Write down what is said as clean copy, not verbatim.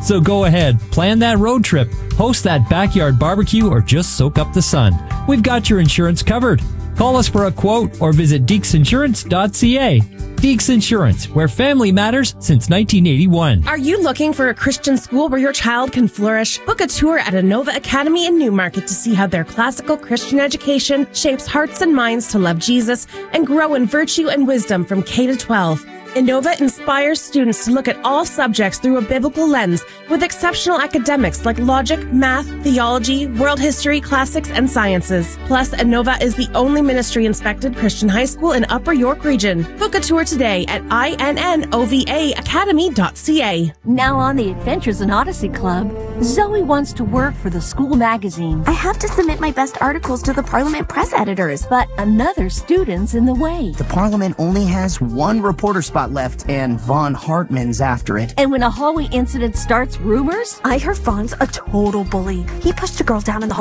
So go ahead, plan that road trip, host that backyard barbecue, or just soak up the sun. We've got your insurance covered. Call us for a quote or visit deeksinsurance.ca. Deeks Insurance, where family matters since 1981. Are you looking for a Christian school where your child can flourish? Book a tour at Innova Academy in Newmarket to see how their classical Christian education shapes hearts and minds to love Jesus and grow in virtue and wisdom from K to 12. Innova inspires students to look at all subjects through a biblical lens with exceptional academics like logic, math, theology, world history, classics, and sciences. Plus, Innova is the only ministry-inspected Christian high school in Upper York Region. Book a tour today at innovaacademy.ca. Now on the Adventures in Odyssey Club, Zoe wants to work for the school magazine. I have to submit my best articles to the Parliament press editors. But another student's in the way. The Parliament only has one reporter spot left, and Von Hartman's after it. And when a hallway incident starts rumors, I heard Vaughn's a total bully. He pushed a girl down in the hall